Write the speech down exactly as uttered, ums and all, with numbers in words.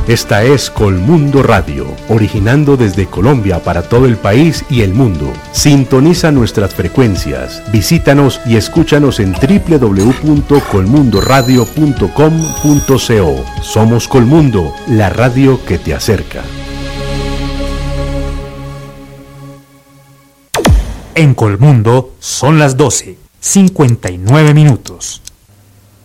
Esta es Colmundo Radio, originando desde Colombia para todo el país y el mundo. Sintoniza nuestras frecuencias, visítanos y escúchanos en doble u doble u doble u punto colmundo radio punto com punto co. Somos Colmundo, la radio que te acerca. En Colmundo son las doce, cincuenta y nueve minutos.